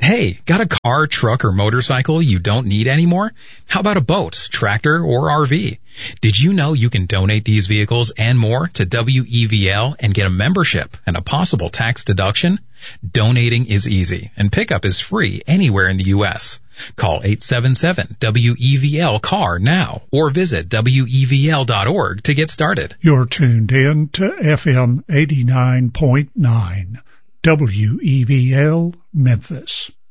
Hey, got a car, truck, or motorcycle you don't need anymore? How about a boat, tractor, or RV? Did you know you can donate these vehicles and more to WEVL and get a membership and a possible tax deduction? Donating is easy, and pickup is free anywhere in the U.S. Call 877-WEVL-CAR now, or visit WEVL.org to get started. You're tuned in to FM 89.9, WEVL, Memphis.